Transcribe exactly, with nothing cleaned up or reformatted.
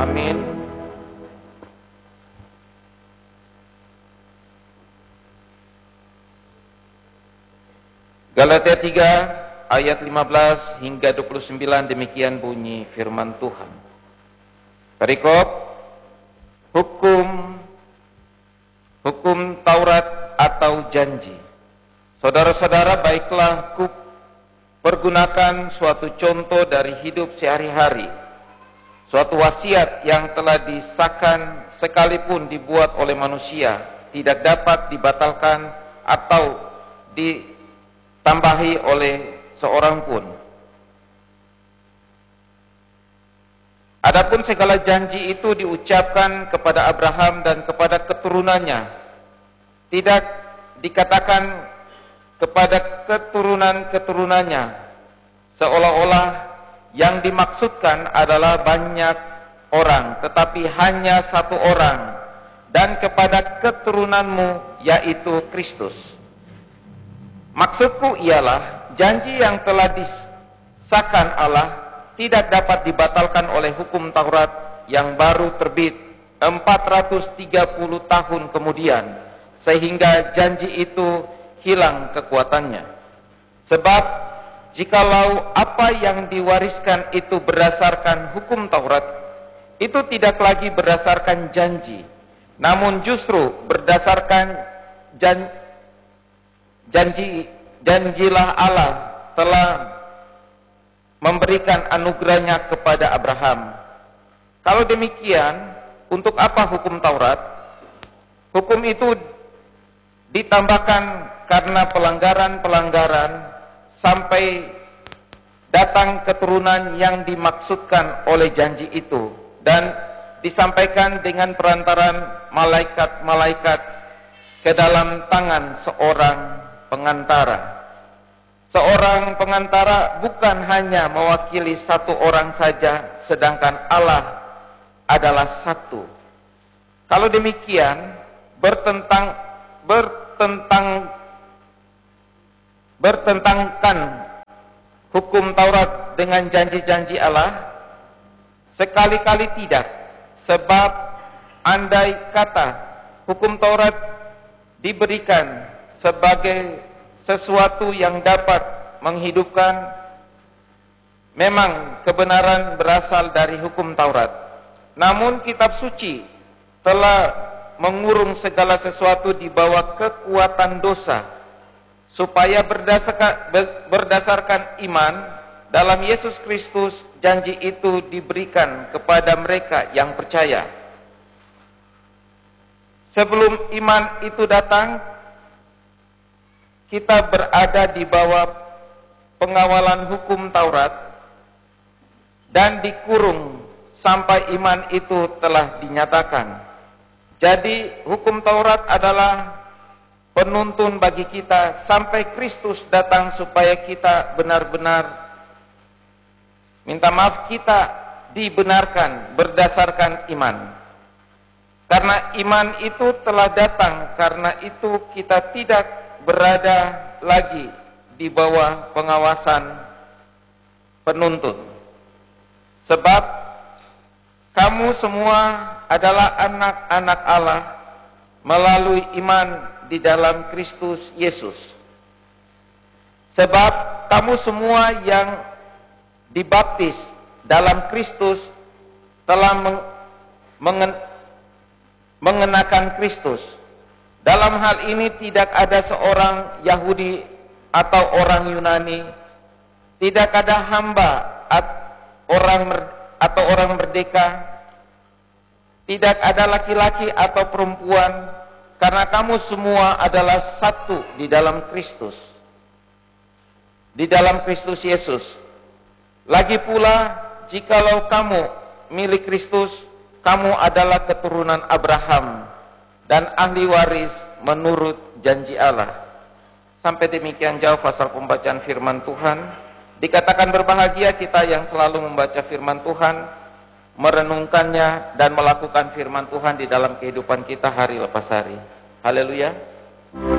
Amin. Galatia tiga ayat lima belas hingga dua puluh sembilan, demikian bunyi firman Tuhan. Perikop hukum hukum Taurat atau janji. Saudara-saudara, baiklah ku pergunakan suatu contoh dari hidup sehari-hari, suatu wasiat yang telah disahkan sekalipun dibuat oleh manusia, tidak dapat dibatalkan atau ditambahi oleh seorang pun. Adapun segala janji itu diucapkan kepada Abraham dan kepada keturunannya, tidak dikatakan kepada keturunan-keturunannya, seolah-olah yang dimaksudkan adalah banyak orang, tetapi hanya satu orang, dan kepada keturunanmu, yaitu Kristus. Maksudku ialah janji yang telah disahkan Allah tidak dapat dibatalkan oleh hukum Taurat yang baru terbit empat ratus tiga puluh tahun kemudian, sehingga janji itu hilang kekuatannya. Sebab jikalau apa yang diwariskan itu berdasarkan hukum Taurat, itu tidak lagi berdasarkan janji, namun justru berdasarkan jan, janji janjilah Allah telah memberikan anugerahnya kepada Abraham. Kalau demikian, untuk apa hukum Taurat? Hukum itu ditambahkan karena pelanggaran-pelanggaran sampai datang keturunan yang dimaksudkan oleh janji itu, dan disampaikan dengan perantaran malaikat-malaikat ke dalam tangan seorang pengantara. Seorang pengantara bukan hanya mewakili satu orang saja, sedangkan Allah adalah satu. Kalau demikian, bertentang bertentang bertentangkan hukum Taurat dengan janji-janji Allah? Sekali-kali tidak. Sebab andai kata hukum Taurat diberikan sebagai sesuatu yang dapat menghidupkan, memang kebenaran berasal dari hukum Taurat. Namun kitab suci telah mengurung segala sesuatu di bawah kekuatan dosa, supaya berdasarkan, berdasarkan iman dalam Yesus Kristus, janji itu diberikan kepada mereka yang percaya. Sebelum iman itu datang, kita berada di bawah pengawalan hukum Taurat dan dikurung sampai iman itu telah dinyatakan. Jadi hukum Taurat adalah penuntun bagi kita sampai Kristus datang, supaya kita benar-benar, minta maaf, kita dibenarkan berdasarkan iman. Karena iman itu telah datang, karena itu kita tidak berada lagi di bawah pengawasan penuntun. Sebab kamu semua adalah anak-anak Allah melalui iman di dalam Kristus Yesus. Sebab kamu semua yang dibaptis dalam Kristus telah mengen, mengenakan Kristus. Dalam hal ini tidak ada seorang Yahudi atau orang Yunani, tidak ada hamba orang atau orang merdeka, tidak ada laki-laki atau perempuan, karena kamu semua adalah satu di dalam Kristus, di dalam Kristus Yesus. Lagi pula, jikalau kamu milik Kristus, kamu adalah keturunan Abraham dan ahli waris menurut janji Allah. Sampai demikian jauh pasal pembacaan firman Tuhan. Dikatakan berbahagia kita yang selalu membaca firman Tuhan, merenungkannya dan melakukan firman Tuhan di dalam kehidupan kita hari lepas hari. Haleluya.